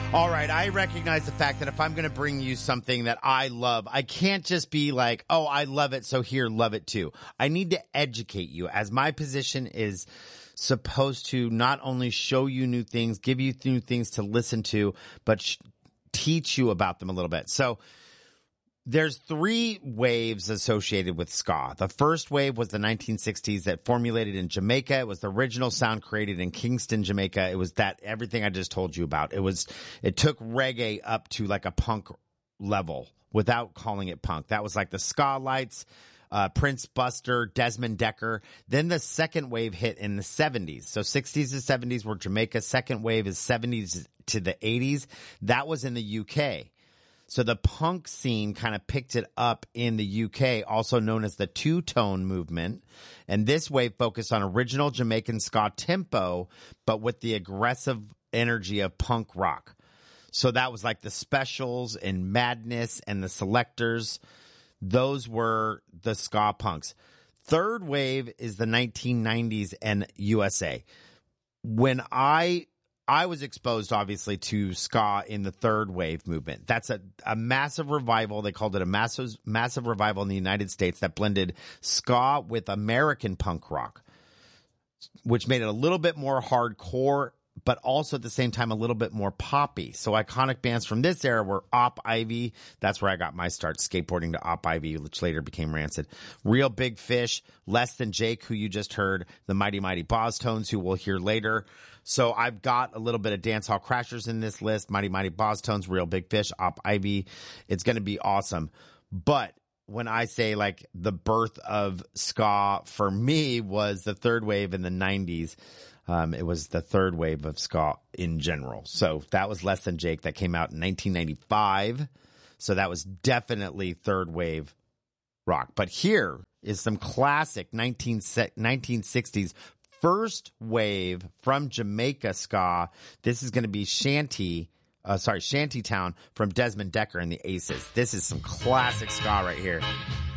All right, I recognize the fact that if I'm going to bring you something that I love, I can't just be like, oh, I love it, so here, love it too. I need to educate you, as my position is supposed to not only show you new things, give you new things to listen to, but teach you about them a little bit. So there's three waves associated with ska. The first wave was the 1960s that formulated in Jamaica. It was the original sound created in Kingston, Jamaica. It was that everything I just told you about. It took reggae up to like a punk level without calling it punk. That was like the Ska Lights, Prince Buster, Desmond Decker. Then the second wave hit in the 70s. So 60s to 70s were Jamaica. Second wave is 70s to the 80s. That was in the UK. So the punk scene kind of picked it up in the UK, also known as the two-tone movement. And this wave focused on original Jamaican ska tempo, but with the aggressive energy of punk rock. So that was like the Specials and Madness and the Selectors. Those were the ska punks. Third wave is the 1990s and USA. When I was exposed, obviously, to ska in the third wave movement. That's a massive revival. They called it a massive revival in the United States that blended ska with American punk rock, which made it a little bit more hardcore, but also at the same time a little bit more poppy. So iconic bands from this era were Op Ivy. That's where I got my start, skateboarding to Op Ivy, which later became Rancid. Real Big Fish, Less Than Jake, who you just heard, the Mighty Mighty Bosstones, who we'll hear later. So I've got a little bit of Dancehall Crashers in this list, Mighty Mighty Bosstones, Real Big Fish, Op Ivy. It's going to be awesome. But when I say like the birth of ska for me was the third wave in the 90s, it was the third wave of ska in general. So that was Less Than Jake that came out in 1995. So that was definitely third wave rock. But here is some classic 1960s first wave from Jamaica ska. This is going to be Shantytown from Desmond Decker and the Aces. This is some classic ska right here.